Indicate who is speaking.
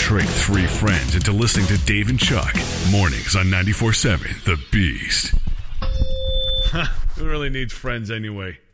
Speaker 1: trick 3 friends into listening to Dave and Chuck. Mornings on 94.7 The Beast. Who really needs friends anyway?